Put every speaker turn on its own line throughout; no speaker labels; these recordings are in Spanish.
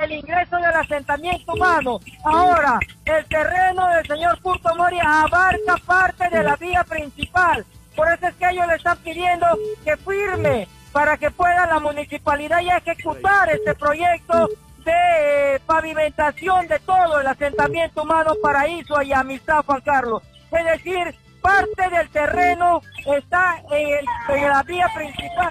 el ingreso del asentamiento humano. Ahora, el terreno del señor Curto Mori abarca parte de la vía principal. Por eso es que ellos le están pidiendo que firme para que pueda la municipalidad ya ejecutar este proyecto de pavimentación de todo el asentamiento humano Paraíso y Amistad, Juan Carlos. Es decir, parte del terreno está en la vía principal.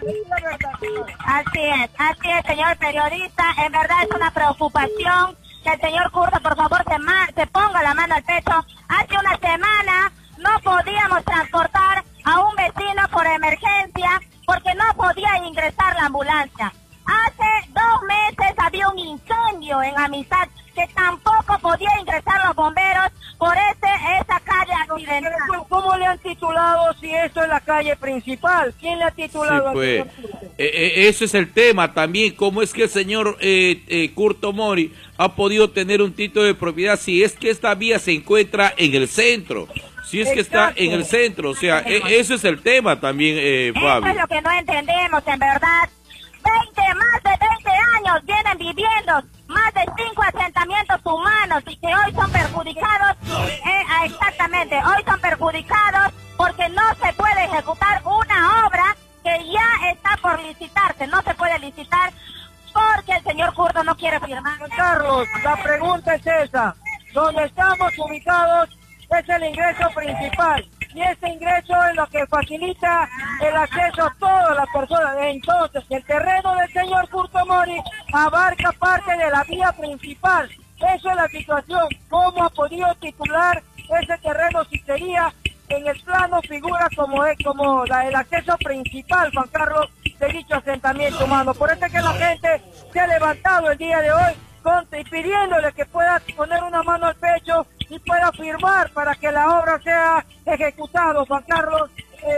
Así es, señor periodista. En verdad es una preocupación que el señor Curto, por favor, se ponga la mano al pecho. Hace una semana no podíamos transportar a un vecino por emergencia porque no podía ingresar la ambulancia. Hace 2 meses había un incendio en Amistad que tampoco podía ingresar los bomberos por esa calle accidental.
¿Cómo le han titulado si esto es la calle principal? ¿Quién le ha titulado?
Sí, pues, eso es el tema también, cómo es que el señor Curto Mori ha podido tener un título de propiedad si es que esta vía se encuentra en el centro. Si es que está en el centro, o sea, ese es el tema también, Fabio.
Eso es lo que no entendemos, en verdad. Más de 20 años vienen viviendo más de 5 asentamientos humanos y que hoy son perjudicados, exactamente, hoy son perjudicados porque no se puede ejecutar una obra que ya está por licitarse, no se puede licitar porque el señor Curto no quiere firmar.
Carlos, la pregunta es esa, ¿dónde estamos ubicados? Es el ingreso principal y este ingreso es lo que facilita el acceso a todas las personas. Entonces, el terreno del señor Curto Mori abarca parte de la vía principal. Esa es la situación. ¿Cómo ha podido titular ese terreno si sería en el plano figura como el acceso principal, Juan Carlos, de dicho asentamiento humano? Por eso es que la gente se ha levantado el día de hoy y pidiéndole que pueda poner una mano al pecho y pueda firmar para que la obra sea ejecutada, Juan Carlos.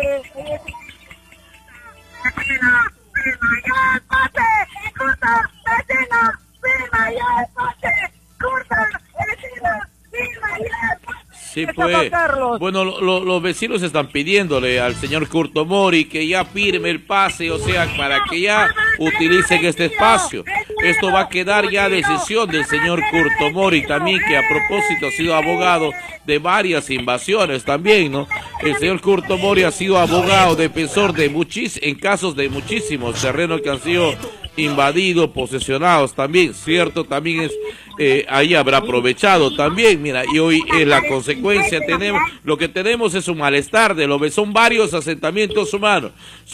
Sí, pues, bueno, los vecinos están pidiéndole al señor Curto Mori que ya firme el pase, o sea, para que ya utilicen este espacio. Esto va a quedar ya decisión del señor Curto Mori también, que a propósito ha sido abogado de varias invasiones también, ¿no? El señor Curto Mori ha sido abogado, defensor de en casos de muchísimos terrenos que han sido invadidos, posesionados también, cierto, también es, ahí habrá aprovechado también, mira, y hoy la consecuencia lo que tenemos es un malestar son varios asentamientos humanos,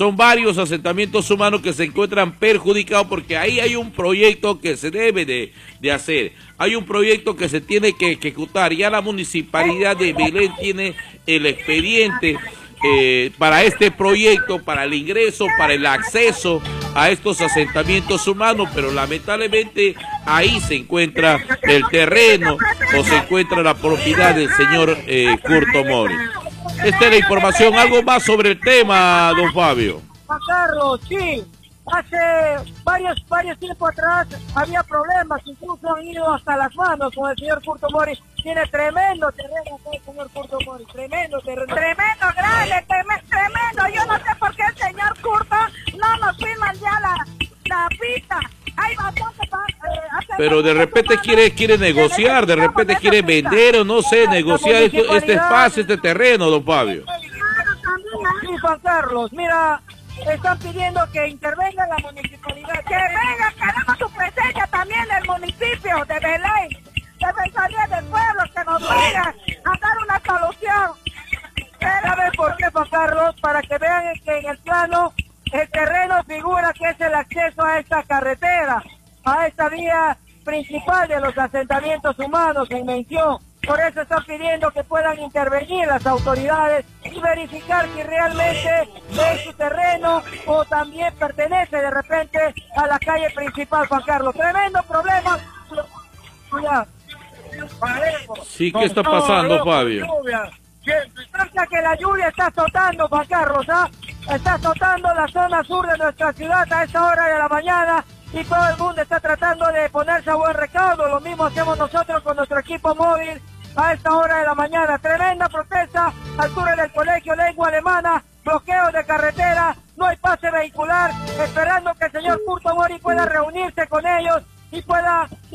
que se encuentran perjudicados porque ahí hay un proyecto que se debe de hacer, hay un proyecto que se tiene que ejecutar, ya la municipalidad de Belén tiene el expediente para este proyecto, para el ingreso, para el acceso a estos asentamientos humanos, pero lamentablemente ahí se encuentra el terreno o se encuentra la propiedad del señor Curto Mori. Esta es la información. ¿Algo más sobre el tema, don Fabio?
Juan Carlos, sí. Hace varios tiempo atrás había problemas, incluso han ido hasta las manos con el señor Curto Mori. Tiene tremendo terreno el señor Curto Mori, tremendo terreno.
Tremendo, grande, tremendo. Yo no sé por qué el señor Curto no nos firman ya la pista. Hay bastante
pero de repente quiere negociar, de repente quiere vender o no sé, negociar este espacio, este terreno, don Fabio.
Sí, Juan Carlos, mira, están pidiendo que intervenga la municipalidad.
Que venga, queremos su presencia también del municipio de Belén, Defensoría del Pueblo, que nos venga a dar una solución.
¿Saben por qué, Juan Carlos? Para que vean que en el plano el terreno figura que es el acceso a esta carretera, a esta vía principal de los asentamientos humanos en mención. Por eso están pidiendo que puedan intervenir las autoridades y verificar si realmente es su terreno o también pertenece de repente a la calle principal, Juan Carlos. Tremendo problema.
Sí, ¿qué está pasando, Fabio?
Que la lluvia está azotando, Juan Carlos, está azotando la zona sur de nuestra ciudad a esta hora de la mañana y todo el mundo está tratando de ponerse a buen recaudo. Lo mismo hacemos nosotros con nuestro equipo móvil a esta hora de la mañana. Tremenda protesta, altura del colegio Lengua Alemana, bloqueo de carretera, no hay pase vehicular, esperando que el señor Curto Mori pueda reunirse con ellos y pueda